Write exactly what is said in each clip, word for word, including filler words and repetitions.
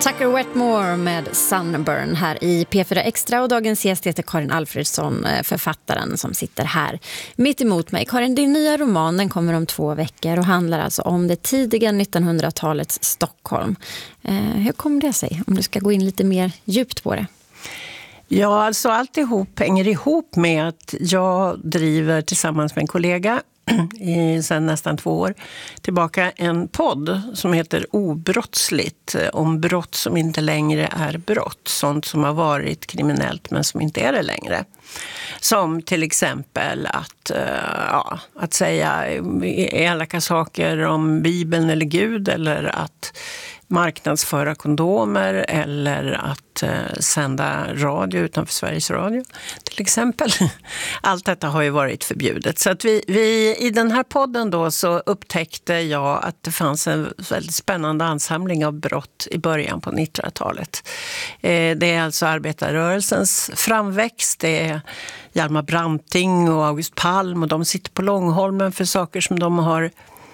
Tucker Wetmore med Sunburn här i P fyra Extra, och dagens gäst heter Karin Alfredsson, författaren som sitter här mitt emot mig. Karin, din nya roman, den kommer om två veckor och handlar alltså om det tidiga nittonhundratalets Stockholm. Eh, hur kommer det sig, om du ska gå in lite mer djupt på det? Ja, alltså alltihop hänger ihop med att jag driver tillsammans med en kollega i sedan nästan två år tillbaka en podd som heter Obrottsligt, om brott som inte längre är brott, sånt som har varit kriminellt men som inte är det längre. Som till exempel att, ja, att säga elaka saker om Bibeln eller Gud, eller att marknadsföra kondomer, eller att eh, sända radio utanför Sveriges Radio till exempel. Allt detta har ju varit förbjudet. Så att vi, vi i den här podden då så upptäckte jag att det fanns en väldigt spännande ansamling av brott i början på nittonhundratalet. Eh, det är alltså arbetarrörelsens framväxt, det är Hjalmar Branting och August Palm, och de sitter på Långholmen för saker som de har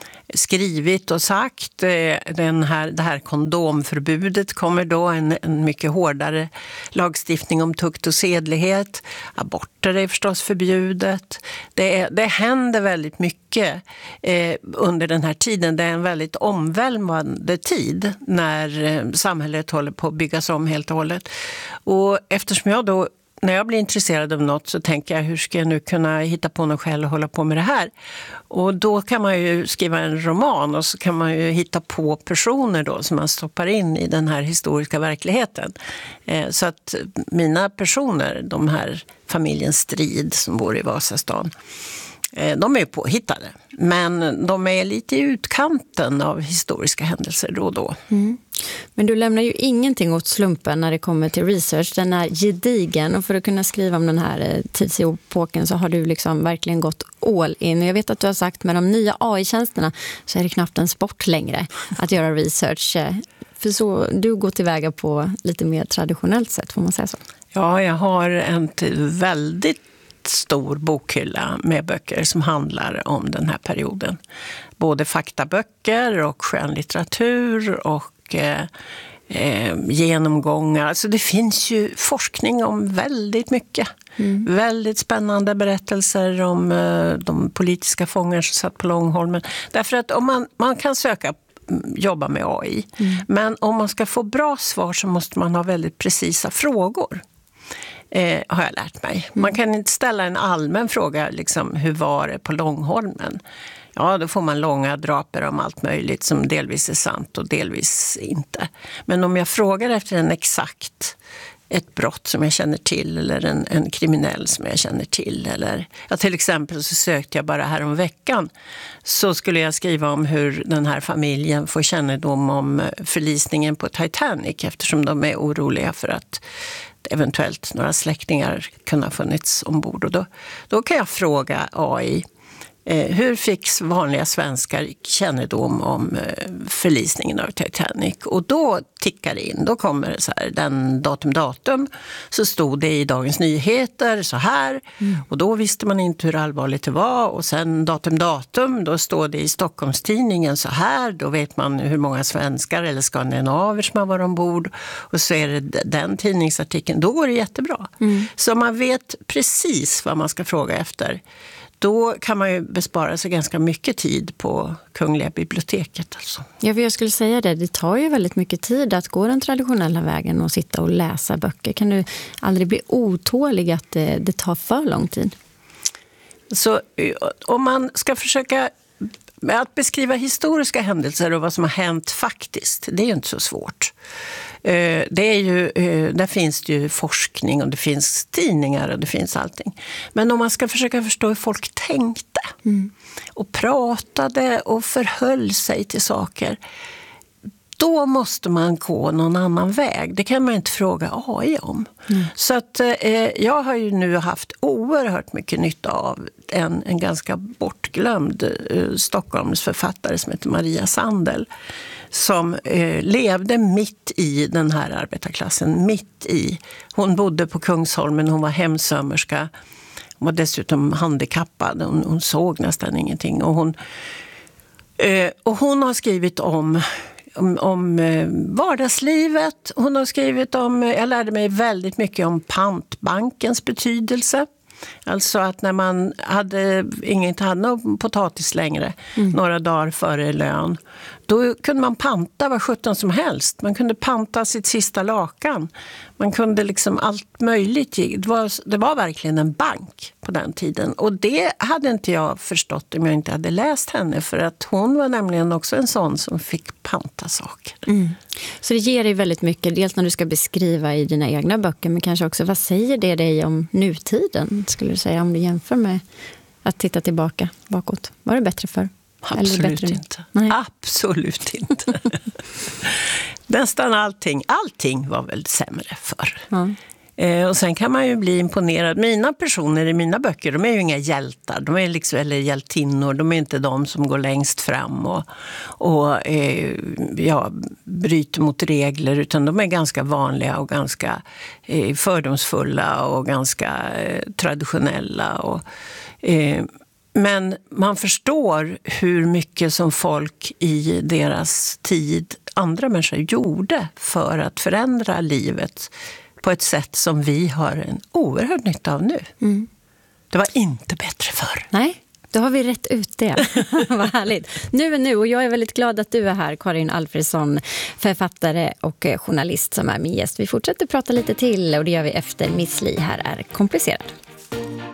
skrivit och sagt. Den här, det här kondomförbudet kommer då, en, en mycket hårdare lagstiftning om tukt och sedlighet. Aborter är förstås förbjudet. Det, det händer väldigt mycket eh, under den här tiden. Det är en väldigt omvälvande tid när eh, samhället håller på att byggas om helt och hållet. Och eftersom jag då När jag blir intresserad av något så tänker jag, hur ska jag nu kunna hitta på något själv och hålla på med det här? Och då kan man ju skriva en roman, och så kan man ju hitta på personer då som man stoppar in i den här historiska verkligheten. Eh, så att mina personer, de här familjen Strid som bor i Vasastan, eh, de är påhittade. Men de är lite i utkanten av historiska händelser då och då. Mm. Men du lämnar ju ingenting åt slumpen när det kommer till research. Den är gedigen, och för att kunna skriva om den här tidsepoken så har du liksom verkligen gått all in. Jag vet att du har sagt med de nya A I-tjänsterna så är det knappt en sport längre att göra research. För så du går tillväga på lite mer traditionellt sätt, får man säga så. Ja, jag har en väldigt stor bokhylla med böcker som handlar om den här perioden. Både faktaböcker och skönlitteratur och eh, eh, genomgångar. Alltså det finns ju forskning om väldigt mycket. Mm. Väldigt spännande berättelser om eh, de politiska fångar som satt på Långholmen. Därför att om man, man kan söka jobba med A I. Mm. Men om man ska få bra svar så måste man ha väldigt precisa frågor. Eh, har jag lärt mig. Man kan inte ställa en allmän fråga, liksom, hur var det på Långholmen? Ja, då får man långa draper om allt möjligt som delvis är sant och delvis inte. Men om jag frågar efter en exakt, ett brott som jag känner till, eller en, en kriminell som jag känner till, eller ja, till exempel så sökte jag bara här om veckan, så skulle jag skriva om hur den här familjen får kännedom om förlisningen på Titanic, eftersom de är oroliga för att eventuellt några släktingar kunde ha funnits ombord. Och då, då kan jag fråga A I, eh, hur fick vanliga svenskar kännedom om eh, förlisningen av Titanic? Och då tickar det in, då kommer det så här, den datum datum, så stod det i Dagens Nyheter så här, mm. och då visste man inte hur allvarligt det var, och sen datum datum, då står det i Stockholmstidningen så här, då vet man hur många svenskar eller skandinaver som har varit ombord, och så är det den tidningsartikeln, då går det jättebra. Mm. Så man vet precis vad man ska fråga efter. Då kan man ju bespara sig ganska mycket tid på Kungliga biblioteket. Alltså. Ja, för jag skulle säga det. Det tar ju väldigt mycket tid att gå den traditionella vägen och sitta och läsa böcker. Kan du aldrig bli otålig att det, det tar för lång tid? Så om man ska försöka att beskriva historiska händelser och vad som har hänt faktiskt, det är ju inte så svårt. Det är ju, där finns det ju forskning och det finns tidningar och det finns allting. Men om man ska försöka förstå hur folk tänkte mm. och pratade och förhöll sig till saker, då måste man gå någon annan väg. Det kan man inte fråga A I om. Mm. Så att eh, jag har ju nu haft oerhört mycket nytta av en, en ganska bortglömd eh, Stockholms författare som heter Maria Sandel, som eh, levde mitt i den här arbetarklassen, mitt i. Hon bodde på Kungsholmen, hon var hemsömmerska, hon var dessutom handikappad, hon, hon såg nästan ingenting. Och hon, eh, och hon har skrivit om om, om vardagslivet. Hon har skrivit om, jag lärde mig väldigt mycket om pantbankens betydelse. Alltså att när man hade, inget hade någon potatis längre, mm. några dagar före lön, då kunde man panta vad sjutton som helst. Man kunde panta sitt sista lakan. Man kunde liksom allt möjligt. Det var, det var verkligen en bank på den tiden. Och det hade inte jag förstått om jag inte hade läst henne. För att hon var nämligen också en sån som fick panta saker. Mm. Så det ger dig väldigt mycket, dels när du ska beskriva i dina egna böcker, men kanske också vad säger det dig om nutiden, skulle du säga, om du jämför med att titta tillbaka bakåt? Var det bättre för? Absolut inte. Nej. Absolut inte. Nästan allting. Allting var väl sämre förr. Ja. Eh, och sen kan man ju bli imponerad. Mina personer i mina böcker, de är ju inga hjältar. De är liksom, eller hjältinnor. De är inte de som går längst fram och, och eh, ja, bryter mot regler. Utan de är ganska vanliga och ganska eh, fördomsfulla och ganska eh, traditionella. Och eh, Men man förstår hur mycket som folk i deras tid, andra människor, gjorde för att förändra livet på ett sätt som vi har en oerhörd nytta av nu. Mm. Det var inte bättre förr. Nej, då har vi rätt ut det. Vad härligt. Nu är nu, och jag är väldigt glad att du är här, Karin Alfredsson, författare och journalist som är min gäst. Vi fortsätter prata lite till och det gör vi efter Miss Li. Här är komplicerad.